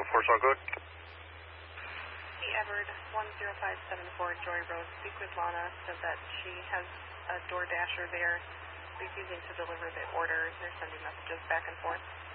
Force all good. Hey, Everett, 10574 Joy Road. Speak with Lana. Said that she has a door dasher there refusing to deliver the order. They're sending messages back and forth.